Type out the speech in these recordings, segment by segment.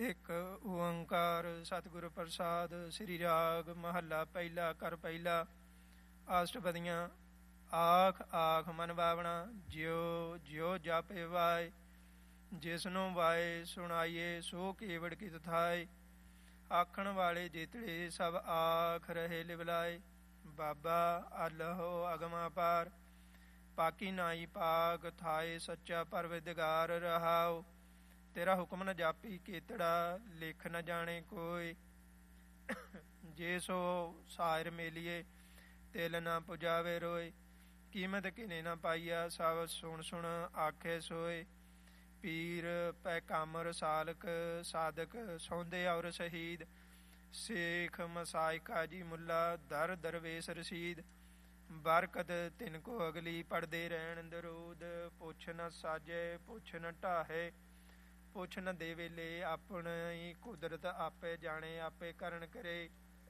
ਇੱਕ ਓੰਕਾਰ ਸਤਿਗੁਰ ਪ੍ਰਸਾਦ। ਸ੍ਰੀ ਰਾਗ ਮਹੱਲਾ ਪਹਿਲਾ। ਘਰ ਪਹਿਲਾ। ਅਸ਼ਟਪਦੀਆਂ। ਆਖ ਆਖ ਮਨ ਭਾਵਨਾ, ਜਿਉ ਜਿਉ ਜਾਪੇ ਵਾਏ। ਜਿਸਨੂੰ ਵਾਏ ਸੁਣਾਈਏ, ਸੋ ਕੇਵੜ ਕਿਤ ਥਾਏ। ਆਖਣ ਵਾਲੇ ਜੇਤੜੇ, ਸਭ ਆਖ ਰਹੇ ਲਿਵਲਾਏ। ਬਾਬਾ ਅੱਲਹੁ ਅਗਮ ਅਪਾਰ, ਪਾਕੀ ਨਾਈ ਪਾਕ ਥਾਏ। ਸੱਚਾ ਪਰਵਿਰਦਗਾਰ ਰਹਾਉ, ਤੇਰਾ ਹੁਕਮ ਨ ਜਾਪੀ ਕੇਤੜਾ। ਲਿਖ ਨ ਜਾਣੇ ਕੋਈ, ਜੇ ਸੋ ਸਾਇਰ ਮੇਲੀਏ। ਤਿਲ ਨ ਪੁਜਾਵੇ ਰੋਏ, ਕੀਮਤ ਕਿਨੇ ਨ ਪਾਈਆ। ਸਭ ਸੁਣ ਸੁਣ ਆਖੇ ਸੋਏ। ਪੀਰ ਪੈ ਕਾਮਰ ਸਾਲਕ, ਸਾਧਕ ਸੌਂਦੇ ਔਰ ਸ਼ਹੀਦ। ਸੇਖ ਮਸਾਇ ਕਾਜੀ ਮੁੱਲਾ, ਦਰ ਦਰਵੇਸ਼ ਰਸੀਦ। ਬਰਕਤ ਤਿਨ ਕੋ ਅਗਲੀ, ਪੜਦੇ ਰਹਿਣ ਦਰੂਦ। ਪੁੱਛ ਨ ਸਾਜੇ ਪੁੱਛ ਨ ਢਾਹੇ, ਪੁੱਛ ਨ ਦੇ ਵੇਲੇ। ਆਪਣੀ ਕੁਦਰਤ ਆਪੇ ਜਾਣੇ, ਆਪੇ ਕਰਨ ਕਰੇ।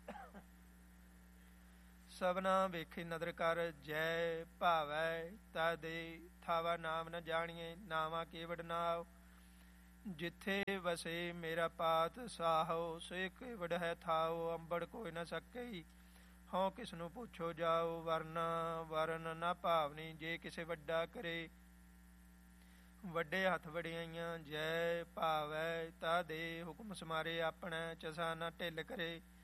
ਸਭਨਾ ਵੇਖੇ ਨਦਰ ਕਰ, ਜੈ ਭਾਵੈ ਤਾ ਦੇ। ਥਾਵਾ ਨਾਮ ਨ ਜਾਣੀਏ, ਨਾਵਾ ਕੇਵੜ ਨਾਉ। ਜਿੱਥੇ ਵਸੇ ਮੇਰਾ ਪਾਤ ਸਾਹੋ, ਸੇ ਕੇਵੜ ਹੈ ਥਾਉ। ਅੰਬੜ ਕੋਈ ਨ ਸਕਈ, ਹਉ ਕਿਸਨੂੰ ਪੁੱਛੋ ਜਾਉ। ਵਰਨ ਨ ਭਾਵਨੀ, ਜੇ ਕਿਸੇ ਵੱਡਾ ਕਰੇ। ਵੱਡੇ ਹੱਥ ਵਡਿਆਈਆਂ, ਜੈ ਭਾਵੈ ਤਾ ਦੇ। ਹੁਕਮ ਸਮਾਰੇ ਆਪਣਾ, ਚਸਾ ਨ ਢਿੱਲ ਕਰੇ।